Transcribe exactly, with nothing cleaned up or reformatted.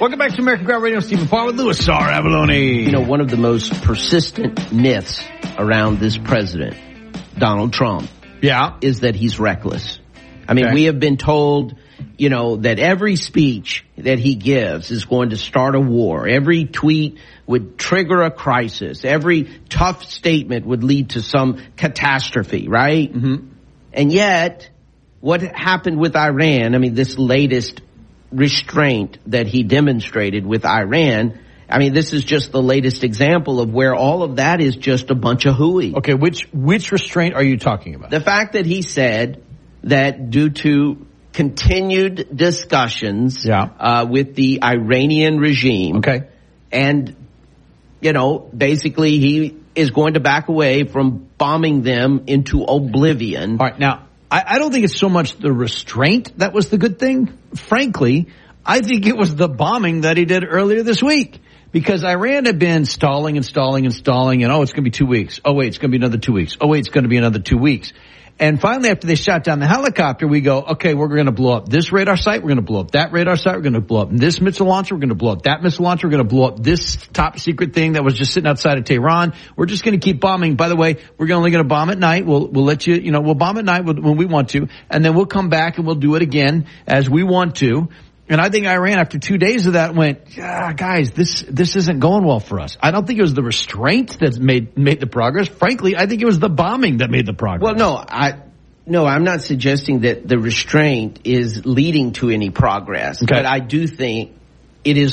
Welcome back to American Ground Radio. Stephen Parr with Louis R. Avallone. You know, one of the most persistent myths around this president, Donald Trump, yeah, is that he's reckless. I mean, okay. we have been told, you know, that every speech that he gives is going to start a war. Every tweet would trigger a crisis. Every tough statement would lead to some catastrophe, right? Mm-hmm. And yet, what happened with Iran, I mean, this latest restraint that he demonstrated with Iran, I mean, this is just the latest example of where all of that is just a bunch of hooey. Okay, which which restraint are you talking about? The fact that he said that due to continued discussions yeah. uh, with the Iranian regime, okay, and, you know, basically he is going to back away from bombing them into oblivion. All right, now, I, I don't think it's so much the restraint that was the good thing. Frankly, I think it was the bombing that he did earlier this week. Because Iran had been stalling and stalling and stalling, and oh, it's going to be two weeks. Oh, wait, it's going to be another two weeks. Oh, wait, it's going to be another two weeks. And finally, after they shot down the helicopter, we go, okay, we're going to blow up this radar site. We're going to blow up that radar site. We're going to blow up this missile launcher. We're going to blow up that missile launcher. We're going to blow up this top secret thing that was just sitting outside of Tehran. We're just going to keep bombing. By the way, we're only going to bomb at night. We'll, we'll let you, you know, we'll bomb at night when we want to. And then we'll come back and we'll do it again as we want to. And I think Iran, after two days of that, went, yeah, guys, this this isn't going well for us. I don't think it was the restraint that made made the progress. Frankly, I think it was the bombing that made the progress. Well, no, I no, I'm not suggesting that the restraint is leading to any progress. Okay. But I do think it is